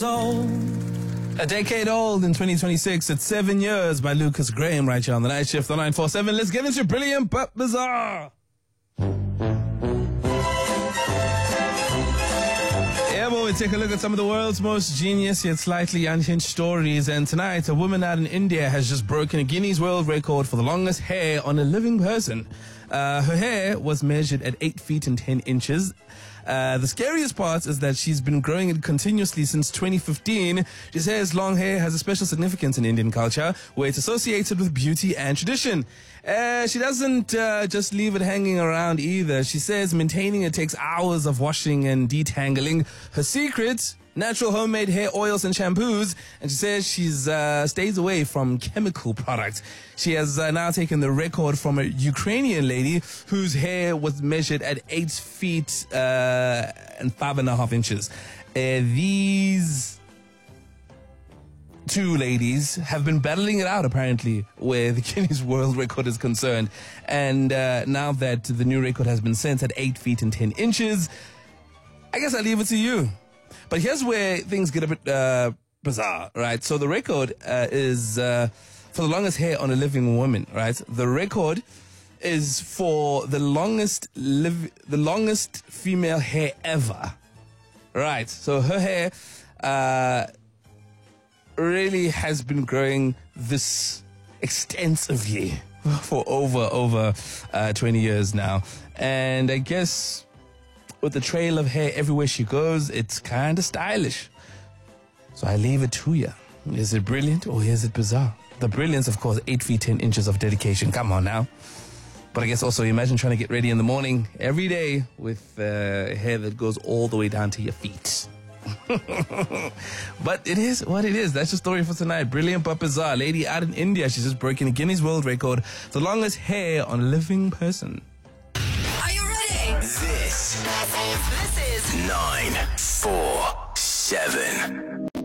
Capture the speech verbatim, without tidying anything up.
A decade old in twenty twenty-six. It's Seven Years by Lucas Graham right here on the Night Shift on nine four seven. Let's get into Brilliant but Bizarre. Yeah, well, we take a look at some of the world's most genius yet slightly unhinged stories. And tonight, a woman out in India has just broken a Guinness World Record for the longest hair on a living person. Uh, her hair was measured at eight feet and ten inches. Uh, the scariest part is that she's been growing it continuously since twenty fifteen. She says long hair has a special significance in Indian culture, where it's associated with beauty and tradition. Uh, she doesn't uh, just leave it hanging around either. She says maintaining it takes hours of washing and detangling. Her secret: natural homemade hair oils and shampoos. And she says she's uh, stays away from chemical products. She has uh, now taken the record from a Ukrainian lady whose hair was measured at eight feet uh, and five and a half inches. Uh, these two ladies have been battling it out, apparently, where the Guinness World Record is concerned. And uh, now that the new record has been set at eight feet and ten inches, I guess I'll leave it to you. But here's where things get a bit uh, bizarre, right? So the record uh, is uh, for the longest hair on a living woman, right? The record is for the longest live, the longest female hair ever, right? So her hair uh, really has been growing this extensively for over over uh, twenty years now, and I guess with the trail of hair everywhere she goes, it's kind of stylish. So I leave it to you. Is it brilliant or is it bizarre? The brilliance, of course, eight feet, ten inches of dedication. Come on now. But I guess also imagine trying to get ready in the morning every day with uh, hair that goes all the way down to your feet. But it is what it is. That's the story for tonight. Brilliant but bizarre. Lady out in India, she's just broken a Guinness World Record, the longest hair on a living person. This, this is nine four seven.